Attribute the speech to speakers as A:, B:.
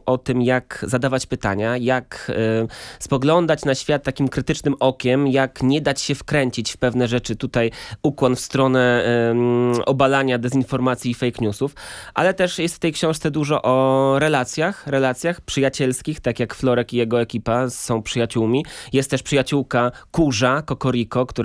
A: o tym, jak zadawać pytania, jak spoglądać na świat takim krytycznym okiem, jak nie dać się wkręcić w pewne rzeczy. Tutaj ukłon w stronę obalania dezinformacji i fake newsów, ale też jest w tej książce dużo o relacjach przyjacielskich, tak jak Florek i jego ekipa są przyjaciółmi. Jest też przyjaciółka Kurza, Kokoriko, która